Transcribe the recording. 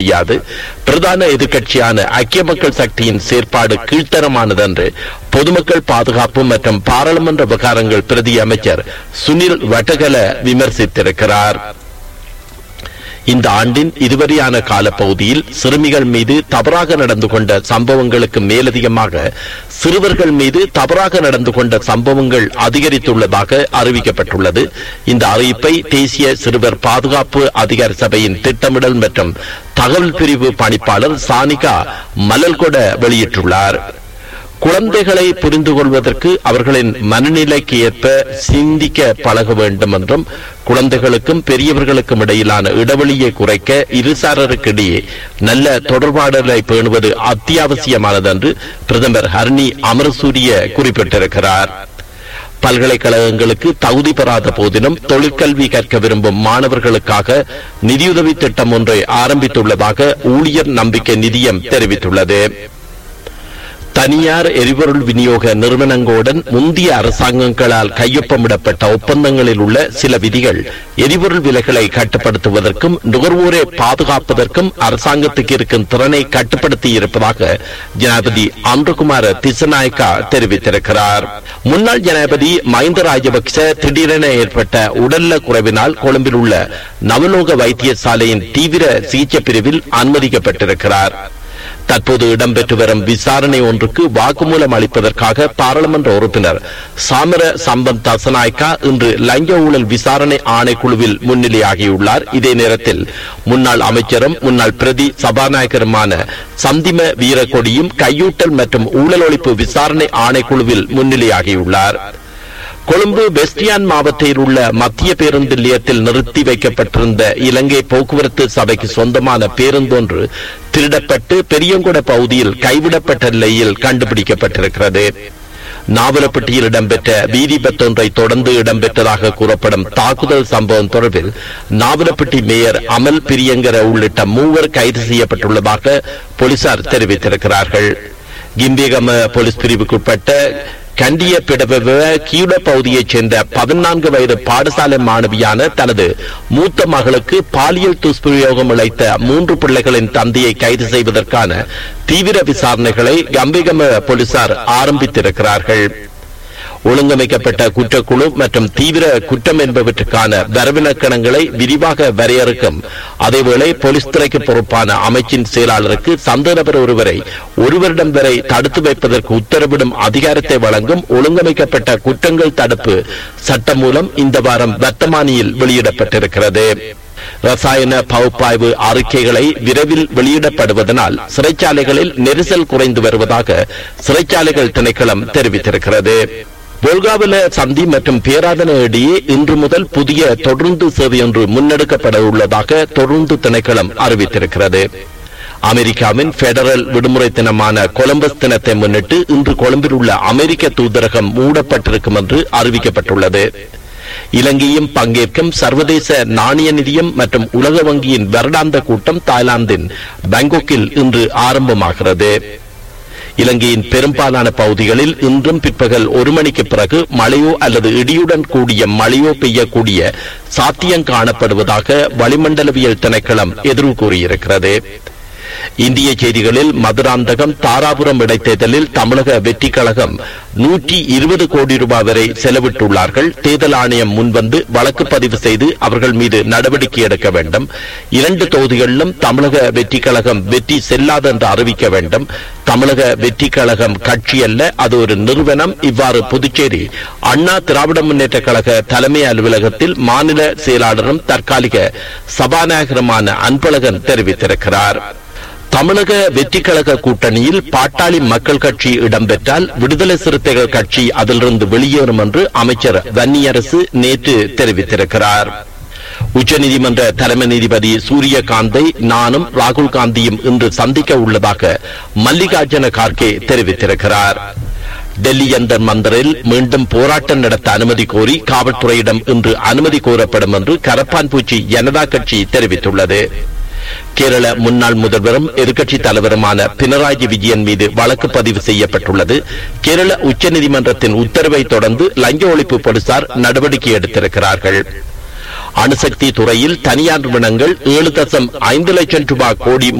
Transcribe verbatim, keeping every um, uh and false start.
முடியாது. பிரதான எதிர்க்கட்சியான ஐக்கிய மக்கள் சக்தியின் செயற்பாடு கீழ்த்தரமானது என்று பொதுமக்கள் பாதுகாப்பு மற்றும் பாராளுமன்ற விவகாரங்கள் பிரதி அமைச்சர் சுனில் வட்டகல விமர்சித்திருக்கிறார். இந்த ஆண்டின் இதுவரையான காலப்பகுதியில் சிறுமிகள் மீது தவறாக நடந்து கொண்ட சம்பவங்களுக்கு மேலதிகமாக சிறுவர்கள் மீது தவறாக நடந்து கொண்ட சம்பவங்கள் அதிகரித்துள்ளதாக அறிவிக்கப்பட்டுள்ளது. இந்த அறிவிப்பை தேசிய சிறுவர் பாதுகாப்பு அதிகார சபையின் திட்டமிடல் மற்றும் தகவல் பிரிவு பணிப்பாளர் சானிகா மலல்கொட வெளியிட்டுள்ளார். குழந்தைகளை புரிந்து கொள்வதற்கு அவர்களின் மனநிலைக்கு ஏற்ப சிந்திக்க பழக வேண்டும் என்றும் குழந்தைகளுக்கும் பெரியவர்களுக்கும் இடையிலான இடைவெளியை குறைக்க இருசாரருக்கிடையே நல்ல தொடர்பாடலை பேணுவது அத்தியாவசியமானது என்று பிரதமர் ஹர்னி அமரசூரிய குறிப்பிட்டிருக்கிறார். பல்கலைக்கழகங்களுக்கு தகுதி பெறாத போதிலும் தொழிற்கல்வி கற்க விரும்பும் மாணவர்களுக்காக நிதியுதவி திட்டம் ஒன்றை ஆரம்பித்துள்ளதாக ஊழியர் நம்பிக்கை நிதியம் தெரிவித்துள்ளது. தனியார் எரிபொருள் விநியோக நிறுவனங்களுடன் முந்தைய அரசாங்கங்களால் கையொப்பமிடப்பட்ட ஒப்பந்தங்களில் உள்ள சில விதிகள் எரிபொருள் விலைகளை கட்டுப்படுத்துவதற்கும் நுகர்வோரை பாதுகாப்பதற்கும் அரசாங்கத்துக்கு இருக்கும் திறனை கட்டுப்படுத்தி இருப்பதாக ஜனாதிபதி அன்றுகுமார திசநாயக்கா தெரிவித்திருக்கிறார். முன்னாள் ஜனாதிபதி மஹிந்த ராஜபக்ச திடீரென ஏற்பட்ட உடல்நல குறைவினால் கொழும்பில் உள்ள நவலோக வைத்தியசாலையின் தீவிர சிகிச்சை பிரிவில் அனுமதிக்கப்பட்டிருக்கிறார். தற்போது இடம்பெற்று வரும் விசாரணை ஒன்றுக்கு வாக்குமூலம் அளிப்பதற்காக பாராளுமன்ற உறுப்பினர் சாமர சம்பத் தசநாயக்கா இன்று லஞ்ச ஊழல் விசாரணை ஆணைக்குழுவில் முன்னிலையாகியுள்ளார். இதே நேரத்தில் முன்னாள் அமைச்சரும் முன்னாள் பிரதி சபாநாயகருமான சந்திம வீரக்கொடியும் கையூட்டல் மற்றும் ஊழல் ஒழிப்பு விசாரணை ஆணைக்குழுவில் முன்னிலையாகியுள்ளார். கொழும்பு வெஸ்டியான் மாவட்டத்தில் உள்ள மத்திய பேருந்து நிலையத்தில் நிறுத்தி வைக்கப்பட்டிருந்த இலங்கை போக்குவரத்து சபைக்கு சொந்தமான பேருந்தொன்று திருடப்பட்டு பெரியங்கொட பகுதியில் கைவிடப்பட்ட நிலையில் கண்டுபிடிக்கப்பட்டிருக்கிறது. நாவலப்பட்டியில் இடம்பெற்ற வீதி பத்தொன்றை தொடர்ந்து இடம்பெற்றதாக கூறப்படும் தாக்குதல் சம்பவம் தொடர்பில் நாவலப்பட்டி மேயர் அமல் பிரியங்கர உள்ளிட்ட மூவர் கைது செய்யப்பட்டுள்ளதாக போலீசார் தெரிவித்திருக்கிறார்கள். கிம்பிகம போலீஸ் பிரிவுக்குட்பட்ட கண்டிய பிடவ கீழ பகுதியைச் சேர்ந்த பதினான்கு வயது பாடசாலை மாணவியான தனது மூத்த மகளுக்கு பாலியல் துஷ்பிரயோகம் இழைத்த மூன்று பிள்ளைகளின் தந்தையை கைது செய்வதற்கான தீவிர விசாரணைகளை கம்பிகம போலீசார் ஆரம்பித்திருக்கிறார்கள். ஒழுங்கமைக்கப்பட்ட குற்றக்குழு மற்றும் தீவிர குற்றம் என்பவற்றுக்கான வரவிலக்கணங்களை விரிவாக வரையறுக்கும் அதேவேளை போலீஸ் துறைக்கு பொறுப்பான அமைச்சின் செயலாளருக்கு சந்த நபர் ஒருவரை ஒரு வருடம் வரை தடுத்து வைப்பதற்கு உத்தரவிடும் அதிகாரத்தை வழங்கும் ஒழுங்கமைக்கப்பட்ட குற்றங்கள் தடுப்பு சட்டம் மூலம் இந்த வாரம் வர்த்தமானியில் வெளியிடப்பட்டிருக்கிறது. ரசாயன பகுப்பாய்வு அறிக்கைகளை விரைவில் வெளியிடப்படுவதனால் சிறைச்சாலைகளில் நெரிசல் குறைந்து வருவதாக சிறைச்சாலைகள் திணைக்களம் தெரிவித்திருக்கிறது. போல்காவில சந்தி மற்றும் பேராதன இடையே இன்று முதல் புதிய தொடர்ந்து சேவை ஒன்று முன்னெடுக்கப்பட உள்ளதாக தொடர்ந்து திணைக்களம் அறிவித்திருக்கிறது. அமெரிக்காவின் பெடரல் விடுமுறை தினமான கொலம்பஸ் தினத்தை முன்னிட்டு இன்று கொழும்பில் உள்ள அமெரிக்க தூதரகம் மூடப்பட்டிருக்கும் என்று அறிவிக்கப்பட்டுள்ளது. இலங்கையும் பங்கேற்கும் சர்வதேச நாணய நிதியம் மற்றும் உலக வங்கியின் வருடாந்த கூட்டம் தாய்லாந்தின் பாங்காக்கில் இன்று ஆரம்பமாகிறது. இலங்கையின் பெரும்பாலான பகுதிகளில் இன்றும் பிற்பகல் ஒரு மணிக்கு பிறகு மழையோ அல்லது இடியுடன் கூடிய மழையோ பெய்யக்கூடிய சாத்தியம் காணப்படுவதாக வளிமண்டலவியல் திணைக்களம் எதிர்வு கூறியிருக்கிறது. இந்திய செய்திகளில் மதுராந்தகம் தாராபுரம் இடைத்தேர்தலில் தமிழக வெற்றி கழகம் நூற்றி இருபது கோடி ரூபாய் வரை செலவிட்டுள்ளார்கள். தேர்தல் ஆணையம் முன்வந்து வழக்கு பதிவு செய்து அவர்கள் மீது நடவடிக்கை எடுக்க வேண்டும். இரண்டு தொகுதிகளிலும் தமிழக வெற்றி கழகம் வெற்றி செல்லாது என்று அறிவிக்க வேண்டும். தமிழக வெற்றி கழகம் கட்சி அல்ல, அது ஒரு நிறுவனம். இவ்வாறு புதுச்சேரி அண்ணா திராவிட முன்னேற்ற கழக தலைமை அலுவலகத்தில் மாநில செயலாளரும் தற்காலிக சபாநாயகருமான அன்பழகன் தெரிவித்திருக்கிறார். தமிழக வெற்றி கழக கூட்டணியில் பாட்டாளி மக்கள் கட்சி இடம்பெற்றால் விடுதலை சிறுத்தைகள் கட்சி அதிலிருந்து வெளியேறும் என்று அமைச்சர் வன்னியரசு நேற்று தெரிவித்திருக்கிறார். உச்சநீதிமன்ற தலைமை நீதிபதி சூரியகாந்தை நானும் ராகுல் காந்தியும் இன்று சந்திக்க உள்ளதாக மல்லிகார்ஜுன கார்கே தெரிவித்திருக்கிறார். டெல்லி யந்தர் மந்தரில் மீண்டும் போராட்டம் நடத்த அனுமதி கோரி காவல்துறையிடம் இன்று அனுமதி கோரப்படும் என்று கரப்பான்பூச்சி ஜனதா கட்சி தெரிவித்துள்ளது. கேரள முன்னாள் முதல்வரும் எதிர்க்கட்சி தலைவருமான பினராயி விஜயன் மீது வழக்கு பதிவு செய்யப்பட்டுள்ளது. கேரள உச்சநீதிமன்றத்தின் உத்தரவை தொடர்ந்து லஞ்ச ஒழிப்பு போலீசார் நடவடிக்கை எடுத்திருக்கிறார்கள். அணுசக்தி துறையில் தனியார் நிறுவனங்கள் ஏழு தசம் ஐந்து லட்சம் ரூபாய் கோடி